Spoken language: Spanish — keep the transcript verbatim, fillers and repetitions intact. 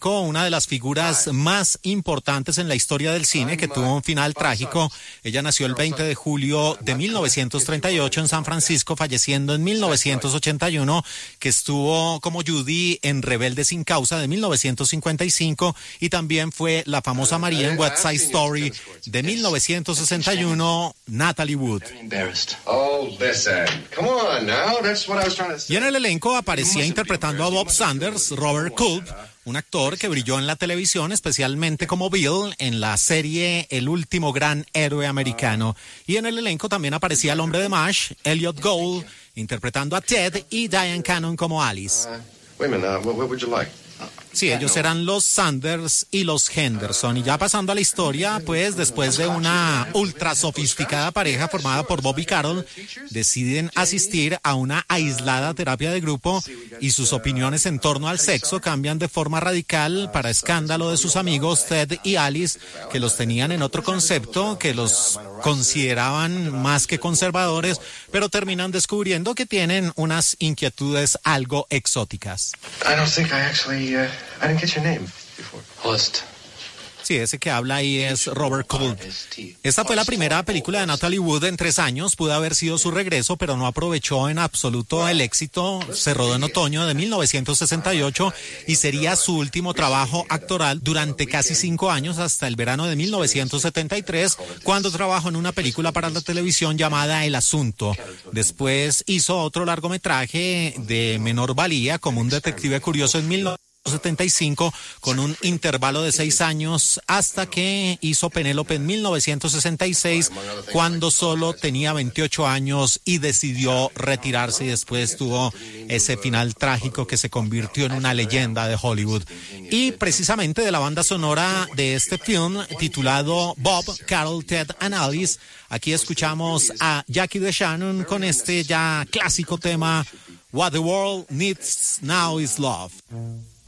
Elenco, una de las figuras más importantes en la historia del cine, que tuvo un final trágico. Ella nació el veinte de julio de mil novecientos treinta y ocho en San Francisco, falleciendo en mil novecientos ochenta y uno, que estuvo como Judy en Rebelde sin causa de mil novecientos cincuenta y cinco, y también fue la famosa María en West Side Story de mil novecientos sesenta y uno, Natalie Wood. Y en el elenco aparecía interpretando a Bob Sanders, Robert Culp, un actor que brilló en la televisión, especialmente como Bill en la serie El último gran héroe americano. Y en el elenco también aparecía el hombre de MASH, Elliot Gould, interpretando a Ted, y Diane Cannon como Alice. Sí, ellos eran los Sanders y los Henderson. Y ya pasando a la historia, pues después de una ultra sofisticada pareja formada por Bob y Carol, deciden asistir a una aislada terapia de grupo, y sus opiniones en torno al sexo cambian de forma radical para escándalo de sus amigos Ted y Alice, que los tenían en otro concepto, que los consideraban más que conservadores, pero terminan descubriendo que tienen unas inquietudes algo exóticas. I don't think I actually, uh, I didn't get your name before. Horst. Sí, ese que habla ahí es Robert Culp. Esta fue la primera película de Natalie Wood en tres años. Pudo haber sido su regreso, pero no aprovechó en absoluto el éxito. Se rodó en otoño de mil novecientos sesenta y ocho y sería su último trabajo actoral durante casi cinco años, hasta el verano de mil novecientos setenta y tres, cuando trabajó en una película para la televisión llamada El Asunto. Después hizo otro largometraje de menor valía, como Un detective curioso, en mil novecientos setenta y cinco, con un intervalo de seis años, hasta que hizo Penélope en mil novecientos sesenta y seis, cuando solo tenía veintiocho años y decidió retirarse, y después tuvo ese final trágico que se convirtió en una leyenda de Hollywood. Y precisamente de la banda sonora de este film, titulado Bob, Carol, Ted and Alice, aquí escuchamos a Jackie DeShannon con este ya clásico tema, What the World Needs Now is Love.